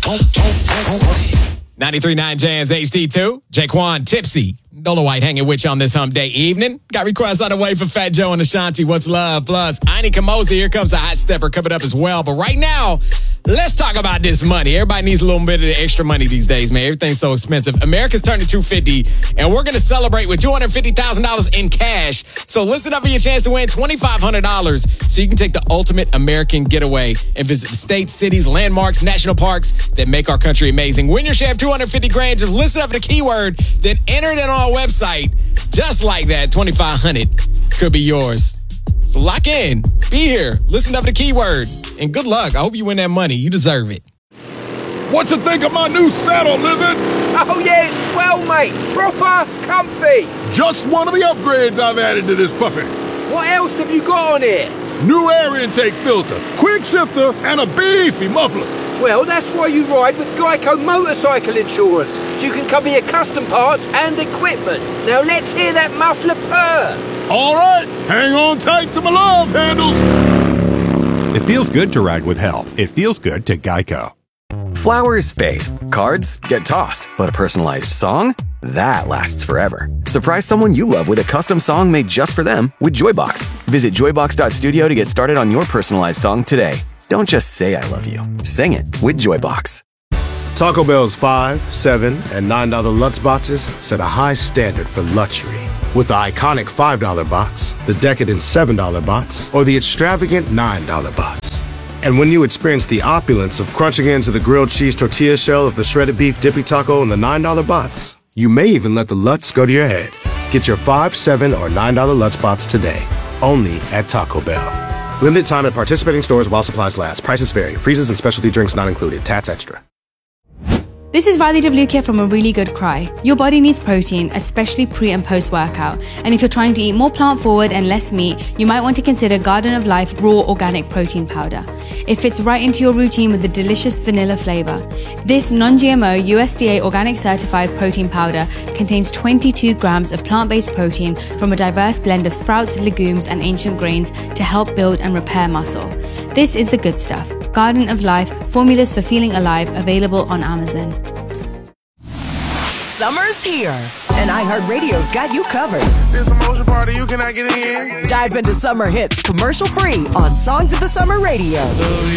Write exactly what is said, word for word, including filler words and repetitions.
ninety-three point nine Jams H D two. Jaquan Tipsy. Dola White hanging with you on this hump day evening. Got requests on the way for Fat Joe and Ashanti. What's love? Plus, Aini Kamosi. Here comes a hot stepper coming up as well. But right now, let's talk about this money. Everybody needs a little bit of the extra money these days, man. Everything's so expensive. America's turning two hundred fifty dollars, and we're going to celebrate with two hundred fifty thousand dollars in cash. So listen up for your chance to win twenty-five hundred dollars so you can take the ultimate American getaway and visit the states, cities, landmarks, national parks that make our country amazing. Win your share of two hundred fifty grand. Just listen up for the keyword, then enter it in our website. Just like that, twenty-five hundred could be yours. So lock in, be here, listen up to the keyword, and good luck. I hope you win that money. You deserve it. What you think of my new saddle, Lizard? Oh yeah, it's swell, mate. Proper comfy. Just one of the upgrades I've added to this puppy. What else have you got on here? New air intake filter, quick shifter, and a beefy muffler. Well, that's why you ride with Geico Motorcycle Insurance, so you can cover your custom parts and equipment. Now let's hear that muffler purr. All right, hang on tight to my love handles. It feels good to ride with help. It feels good to Geico. Flowers fade, cards get tossed, but a personalized song? That lasts forever. Surprise someone you love with a custom song made just for them with Joybox. Visit joybox dot studio to get started on your personalized song today. Don't just say I love you. Sing it with Joybox. Taco Bell's five, seven, and nine dollar Lutz boxes set a high standard for luxury. With the iconic five dollar box, the decadent seven dollar box, or the extravagant nine dollar box. And when you experience the opulence of crunching into the grilled cheese tortilla shell of the shredded beef dippy taco in the nine dollar box, you may even let the Lutz go to your head. Get your five, seven, or nine dollar Lutz box today, only at Taco Bell. Limited time at participating stores while supplies last. Prices vary. Freezes and specialty drinks not included. Tats extra. This is Radhi Devlukia from A Really Good Cry. Your body needs protein, especially pre and post workout. And if you're trying to eat more plant forward and less meat, you might want to consider Garden of Life Raw Organic Protein Powder. It fits right into your routine with a delicious vanilla flavor. This non-G M O U S D A organic certified protein powder contains twenty-two grams of plant-based protein from a diverse blend of sprouts, legumes, and ancient grains to help build and repair muscle. This is the good stuff. Garden of Life, formulas for feeling alive, available on Amazon. Summer's here, and iHeartRadio's got you covered. There's a motion party you cannot get in. Dive into summer hits commercial free on Songs of the Summer Radio.